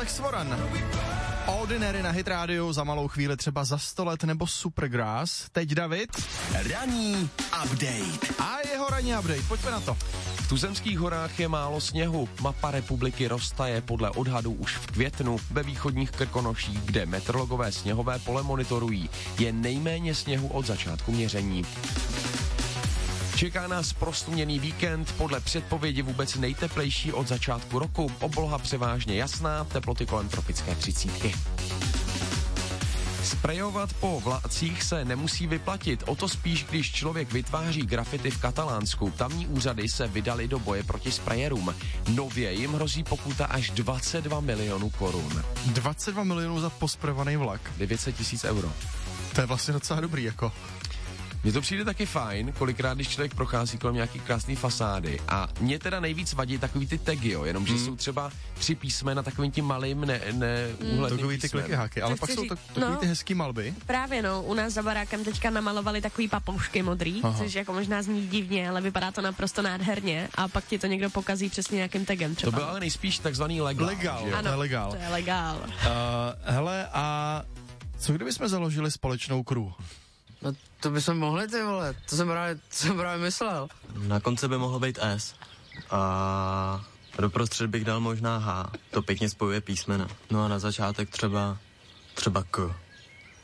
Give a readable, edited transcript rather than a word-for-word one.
Alex Warren. Ordinary na Hit Radio, za malou chvíli třeba za 100 let nebo Supergrass. Teď David. Ranní update. A jeho ranní update, pojďme na to. V tuzemských horách je málo sněhu. Mapa republiky roztaje podle odhadů už v květnu. Ve východních Krkonoších, kde meteorologové sněhové pole monitorují, je nejméně sněhu od začátku měření. Čeká nás proslunněný víkend, podle předpovědi vůbec nejteplejší od začátku roku. Obloha převážně jasná, teploty kolem tropické 30. Sprejovat po vlácích se nemusí vyplatit, o to spíš, když člověk vytváří grafity v Katalánsku. Tamní úřady se vydali do boje proti sprejerům. Nově jim hrozí pokuta až 22 milionů korun. 22 milionů za posprejovaný vlak. 900 000 euro. To je vlastně docela dobrý, jako. Mně to přijde taky fajn, kolikrát, když člověk prochází kolem nějaký krásný fasády. A mě teda nejvíc vadí takový ty tagy, jo, jenomže jsou třeba 3 písmena takovým tím malým neúhledným takový ty klikyháky, ale pak jsou takový ty hezký malby. Právě no, u nás za barákem teďka namalovali takový papoušky modrý, což jako možná zní divně, ale vypadá to naprosto nádherně a pak ti to někdo pokazí přesně nějakým tagem třeba. To byl ale nejspíš takzvaný legál. Ano, to je legál. To je legál. Hele, a co kdybychom založili společnou crew? No to bychom mohli, ty vole, to jsem právě myslel. Na konci by mohlo být S a doprostřed bych dal možná H, to pěkně spojuje písmena. No a na začátek třeba K.